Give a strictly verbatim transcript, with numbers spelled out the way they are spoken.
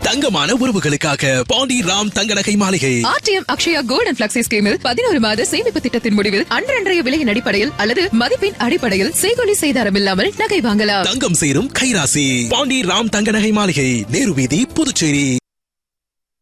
தங்கமான உறவுகளுக்காக பாண்டி ராம் தங்க நகை மாளிகை. RTM Akshaya gold and flexi ஸ்கீமில் பதினோரு மாத சேமிப்பு திட்டத்தின் முடிவில் அன்றன்றைய விலையின் அடிப்படையில் அல்லது மதிப்பின் அடிப்படையில் செய்கொலி செய்தாரம் இல்லாமல் நகை வாங்கலாம். தங்கம் சேரும் கைராசி பாண்டி ராம் தங்க நகை மாளிகை, நேரு வீதி, புதுச்சேரி.